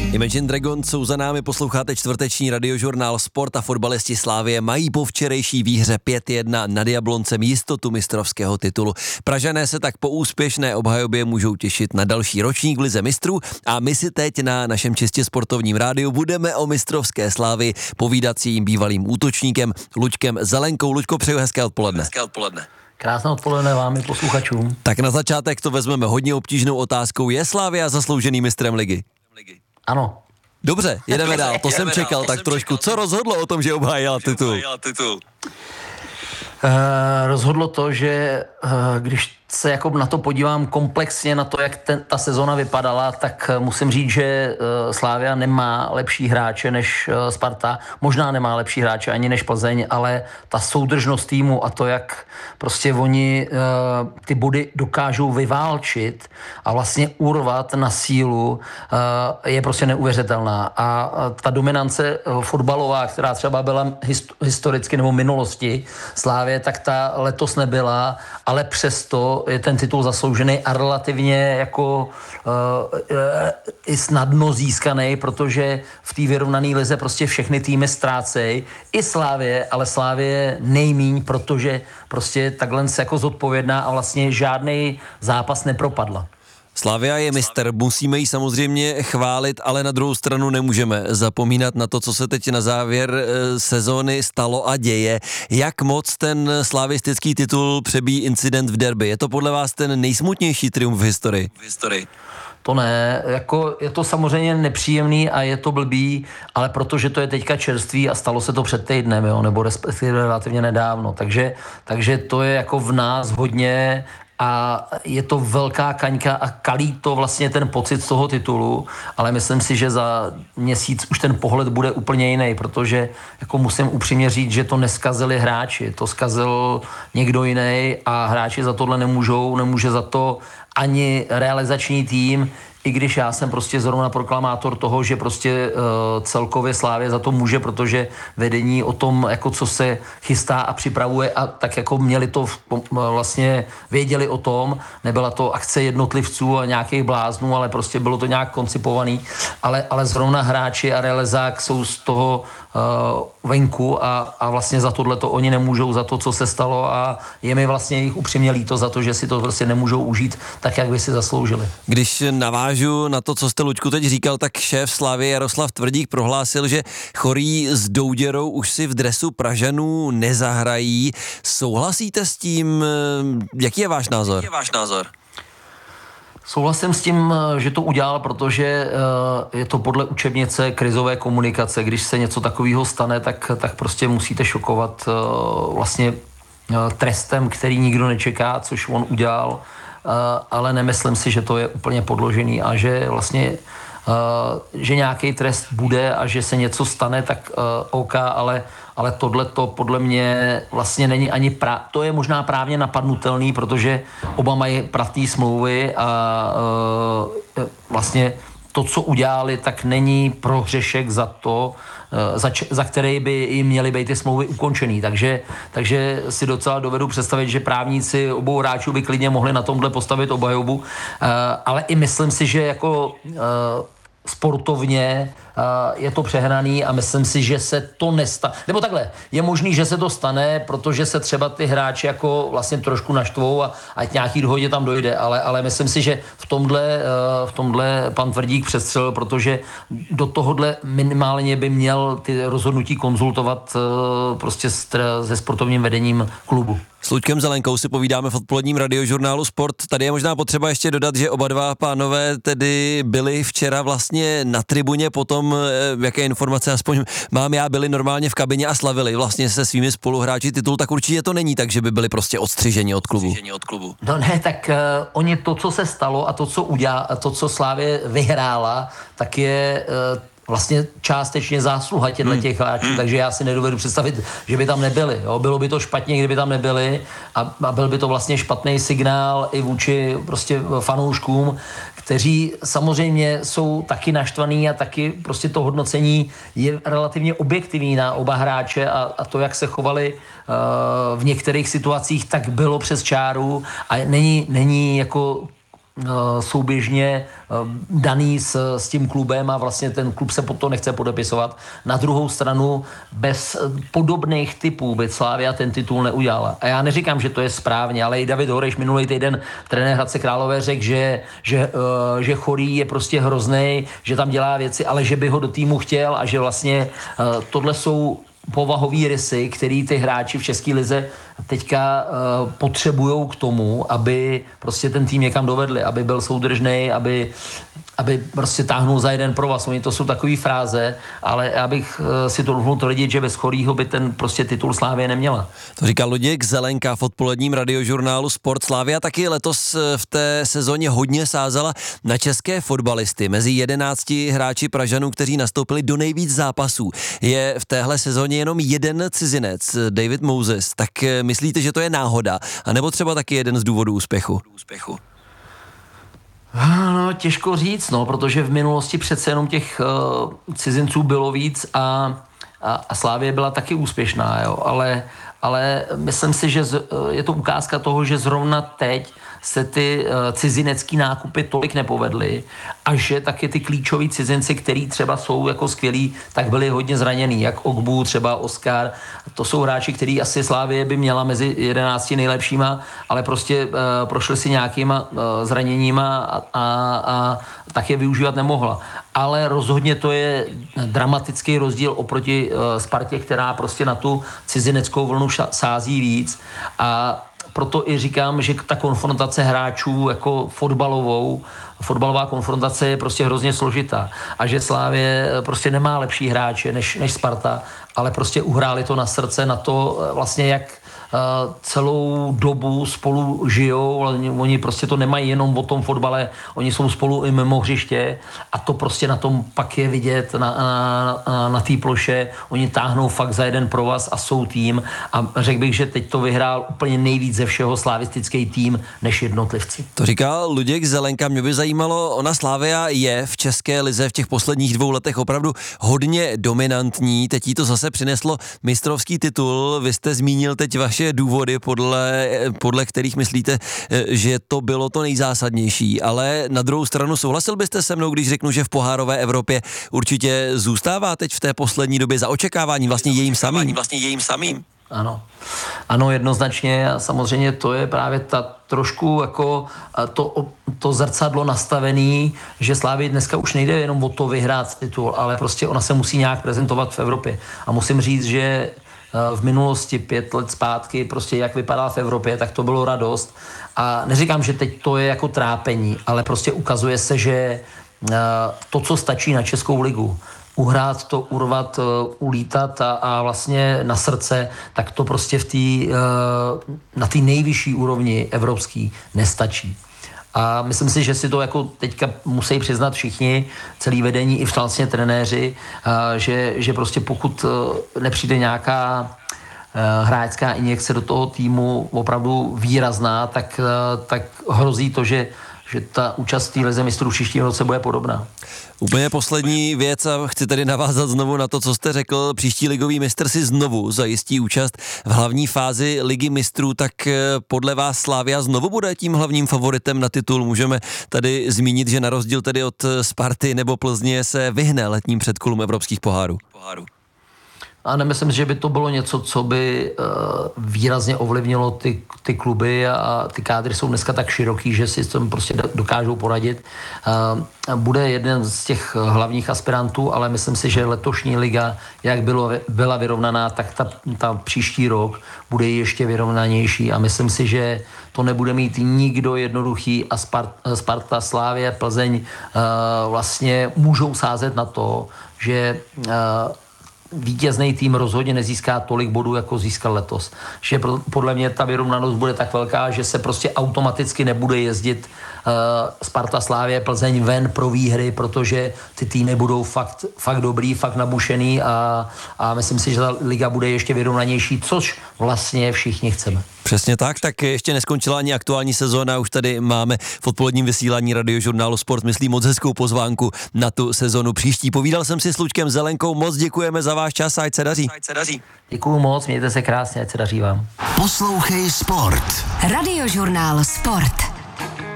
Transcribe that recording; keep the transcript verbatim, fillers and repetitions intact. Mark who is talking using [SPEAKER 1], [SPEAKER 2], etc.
[SPEAKER 1] Imagine Dragons jsou za námi, posloucháte čtvrteční radiožurnál Sport a fotbalisti Slavie mají po včerejší výhře pět jedna nad Jabloncem jistotu mistrovského titulu. Pražané se tak po úspěšné obhajobě můžou těšit na další ročník v lize mistrů a my si teď na našem čistě sportovním rádiu budeme o mistrovské Slavii povídat s jejím bývalým útočníkem Luďkem Zelenkou. Luďko, přeju hezké odpoledne.
[SPEAKER 2] Hezké odpoledne.
[SPEAKER 3] Krásné odpoledne vám i posluchačům.
[SPEAKER 1] Tak na začátek to vezmeme hodně obtížnou otázkou. Je Slavia zasloužený mistrem ligy?
[SPEAKER 3] Ano.
[SPEAKER 1] Dobře, jedeme dál, to
[SPEAKER 2] Jedeme
[SPEAKER 1] jsem
[SPEAKER 2] dál,
[SPEAKER 1] čekal,
[SPEAKER 2] to
[SPEAKER 1] tak
[SPEAKER 2] jsem
[SPEAKER 1] trošku.
[SPEAKER 2] čekal.
[SPEAKER 1] Co rozhodlo o tom, že obhájila titul?
[SPEAKER 2] titul.
[SPEAKER 3] E, rozhodlo to, že e, když se jako na to podívám komplexně na to, jak ten, ta sezona vypadala, tak musím říct, že e, Slavia nemá lepší hráče než e, Sparta. Možná nemá lepší hráče ani než Plzeň, ale ta soudržnost týmu a to, jak prostě oni e, ty body dokážou vyválčit a vlastně urvat na sílu, e, je prostě neuvěřitelná. A e, ta dominance fotbalová, která třeba byla hist- historicky nebo v minulosti Slavie, tak ta letos nebyla, ale přesto je ten titul zasloužený a relativně jako uh, uh, i snadno získaný, protože v té vyrovnané lize prostě všechny týmy ztrácejí. I Slavie, ale Slavie nejmíň, protože prostě takhle se jako zodpovědná a vlastně žádný zápas nepropadla.
[SPEAKER 1] Slavia je mistr, musíme ji samozřejmě chválit, ale na druhou stranu nemůžeme zapomínat na to, co se teď na závěr e, sezóny stalo a děje. Jak moc ten slavistický titul přebíjí incident v derby? Je to podle vás ten nejsmutnější triumf v historii?
[SPEAKER 2] V historii.
[SPEAKER 3] To ne, jako je to samozřejmě nepříjemný a je to blbý, ale protože to je teďka čerství a stalo se to před týdnem, jo, nebo respektive relativně nedávno, takže, takže to je jako v nás hodně a je to velká kaňka a kalí to vlastně ten pocit z toho titulu, ale myslím si, že za měsíc už ten pohled bude úplně jiný, protože jako musím upřímně říct, že to neskazili hráči, to skazil někdo jiný a hráči za tohle nemůžou, nemůže za to ani realizační tým, i když já jsem prostě zrovna proklamátor toho, že prostě uh, celkově Slavie za to může, protože vedení o tom, jako co se chystá a připravuje a tak jako měli to v, vlastně věděli o tom, nebyla to akce jednotlivců a nějakých bláznů, ale prostě bylo to nějak koncipovaný, ale, ale zrovna hráči a realizák jsou z toho uh, venku a, a vlastně za tohle to oni nemůžou, za to, co se stalo a je mi vlastně jich upřímně líto za to, že si to prostě nemůžou užít tak, jak by si zasloužili.
[SPEAKER 1] Když navážu na to, co jste, Luďku, teď říkal, tak šéf Slavie Jaroslav Tvrdík prohlásil, že Chorý s Douděrou už si v dresu Pražanů nezahrají. Souhlasíte s tím? Jaký je váš názor?
[SPEAKER 2] Jaký je váš názor?
[SPEAKER 3] Souhlasím s tím, že to udělal, protože je to podle učebnice krizové komunikace. Když se něco takového stane, tak, tak prostě musíte šokovat vlastně trestem, který nikdo nečeká, což on udělal, ale nemyslím si, že to je úplně podložený a že vlastně že nějaký trest bude a že se něco stane, tak OK, ale, ale tohle to podle mě vlastně není ani pra, to je možná právně napadnutelný, protože oba mají platné smlouvy a vlastně to, co udělali, tak není prohřešek za to, za, za který by jim měly být ty smlouvy ukončený. Takže, takže si docela dovedu představit, že právníci obou hráčů by klidně mohli na tomhle postavit obhajobu, ale i myslím si, že jako sportovně je to přehnaný a myslím si, že se to nestane. Nebo takhle, je možný, že se to stane, protože se třeba ty hráči jako vlastně trošku naštvou a ať nějaký dohodě tam dojde, ale, ale myslím si, že v tomhle, v tomhle pan Tvrdík přestřelil, protože do tohohle minimálně by měl ty rozhodnutí konzultovat prostě se sportovním vedením klubu.
[SPEAKER 1] S Luďkem Zelenkou si povídáme v odpoledním radiožurnálu Sport. Tady je možná potřeba ještě dodat, že oba dva pánové tedy byli včera vlastně na tribuně, potom, jaké informace aspoň mám já, byli normálně v kabině a slavili vlastně se svými spoluhráči titul, tak určitě to není tak, že by byli prostě odstřiženi od klubu.
[SPEAKER 2] Odstřiženi od klubu.
[SPEAKER 3] No ne, tak uh, oni to, co se stalo a to, co udělá, a to, co Slavie vyhrála, tak je uh, vlastně částečně zásluha těchto hmm. těch hráčů, hmm. takže já si nedovedu představit, že by tam nebyli. Jo? Bylo by to špatně, kdyby tam nebyli a, a byl by to vlastně špatný signál i vůči prostě fanouškům, kteří samozřejmě jsou taky naštvaný a taky prostě to hodnocení je relativně objektivní na oba hráče a, a to, jak se chovali uh, v některých situacích, tak bylo přes čáru a není, není jako souběžně daný s, s tím klubem a vlastně ten klub se pod to nechce podepisovat. Na druhou stranu bez podobných typů by Slavia ten titul neudělala. A já neříkám, že to je správně, ale i David Horeš minulý týden trenér Hradce Králové řekl, že, že, uh, že Chorý je prostě hroznej, že tam dělá věci, ale že by ho do týmu chtěl a že vlastně uh, tohle jsou povahový rysy, který ty hráči v české lize teďka uh, potřebujou k tomu, aby prostě ten tým někam dovedli, aby byl soudržný, aby, aby prostě táhnul za jeden provaz. Oni to jsou takový fráze, ale já bych uh, si to dovolil tvrdit, že bez Chorýho by ten prostě titul Slávie neměla.
[SPEAKER 1] To říká Luděk Zelenka v odpoledním radiožurnálu Sport. Slávia taky letos v té sezóně hodně sázela na české fotbalisty. Mezi jedenácti hráči Pražanů, kteří nastoupili do nejvíc zápasů, je v téhle sezóně jenom jeden cizinec, David Moses. Tak myslíte, že to je náhoda? A nebo třeba taky jeden z důvodů úspěchu? úspěchu?
[SPEAKER 3] No, těžko říct, no, protože v minulosti přece jenom těch uh, cizinců bylo víc a, a, a Slávie byla taky úspěšná, jo, ale, ale myslím si, že z, je to ukázka toho, že zrovna teď se ty uh, cizinecký nákupy tolik nepovedly a že taky ty klíčoví cizinci, který třeba jsou jako skvělí, tak byli hodně zraněný, jak Ogbu, třeba Oskar, to jsou hráči, který asi Slávie by měla mezi jedenácti nejlepšíma, ale prostě uh, prošli si nějakýma uh, zraněníma a, a, a tak je využívat nemohla. Ale rozhodně to je dramatický rozdíl oproti uh, Spartě, která prostě na tu cizineckou vlnu ša- sází víc a proto i říkám, že ta konfrontace hráčů jako fotbalovou, fotbalová konfrontace je prostě hrozně složitá a že Slávie prostě nemá lepší hráče než, než Sparta, ale prostě uhráli to na srdce, na to vlastně, jak uh, celou dobu spolu žijou, oni, oni prostě to nemají jenom o tom fotbale, oni jsou spolu i mimo hřiště a to prostě na tom pak je vidět na, na, na, na té ploše, oni táhnou fakt za jeden provaz a jsou tým a řekl bych, že teď to vyhrál úplně nejvíc ze všeho slavistický tým než jednotlivci.
[SPEAKER 1] To říká Luděk Zelenka, mě by zajímalo, ona Slavia je v české lize v těch posledních dvou letech opravdu hodně dominantní, teď jí to zase přineslo mistrovský titul, vy jste zmínil teď vaše důvody, podle, podle kterých myslíte, že to bylo to nejzásadnější, ale na druhou stranu souhlasil byste se mnou, když řeknu, že v pohárové Evropě určitě zůstává teď v té poslední době za očekávání vlastně jejím samým. Vlastně jejím samým.
[SPEAKER 3] Ano, ano, jednoznačně a samozřejmě to je právě ta trošku jako to, to zrcadlo nastavený, že Slávii dneska už nejde jenom o to vyhrát titul, ale prostě ona se musí nějak prezentovat v Evropě. A musím říct, že v minulosti pět let zpátky prostě jak vypadá v Evropě, tak to bylo radost. A neříkám, že teď to je jako trápení, ale prostě ukazuje se, že to, co stačí na Českou ligu, uhrát to, urvat, ulítat a, a vlastně na srdce, tak to prostě v tý, na té nejvyšší úrovni evropský nestačí. A myslím si, že si to jako teďka musí přiznat všichni, celý vedení i vlastně trenéři, že, že prostě pokud nepřijde nějaká hráčská injekce do toho týmu opravdu výrazná, tak, tak hrozí to, že že ta účast té lize mistrů v příštím roce bude podobná.
[SPEAKER 1] Úplně poslední věc a chci tady navázat znovu na to, co jste řekl. Příští ligový mistr si znovu zajistí účast v hlavní fázi ligy mistrů, tak podle vás Slavia znovu bude tím hlavním favoritem na titul. Můžeme tady zmínit, že na rozdíl tedy od Sparty nebo Plzně se vyhne letním předkolům evropských pohárů. pohárů.
[SPEAKER 3] A nemyslím, že by to bylo něco, co by uh, výrazně ovlivnilo ty, ty kluby a ty kádry jsou dneska tak široký, že si to prostě dokážou poradit. Uh, bude jeden z těch hlavních aspirantů, ale myslím si, že letošní liga, jak bylo, byla vyrovnaná, tak ta, ta příští rok bude ještě vyrovnanější a myslím si, že to nebude mít nikdo jednoduchý a Spart, Sparta, Slávie, Plzeň uh, vlastně můžou sázet na to, že uh, vítězný tým rozhodně nezíská tolik bodů, jako získal letos. Že podle mě ta vyrovnanost bude tak velká, že se prostě automaticky nebude jezdit uh, Sparta, Slávie, Plzeň ven pro výhry, protože ty týmy budou fakt, fakt dobrý, fakt nabušený a, a myslím si, že ta liga bude ještě vyrovnanější, což vlastně všichni chceme.
[SPEAKER 1] Přesně tak, tak ještě neskončila ani aktuální sezóna, už tady máme v odpoledním vysílání radiožurnálu Sport, myslím, moc hezkou pozvánku na tu sezonu příští. Povídal jsem si s Luďkem Zelenkou, moc děkujeme za váš čas a ať se daří. Ať se daří.
[SPEAKER 3] Děkuju moc, mějte se krásně, ať se daří vám.
[SPEAKER 2] Poslouchej Sport.
[SPEAKER 4] Radiožurnál Sport.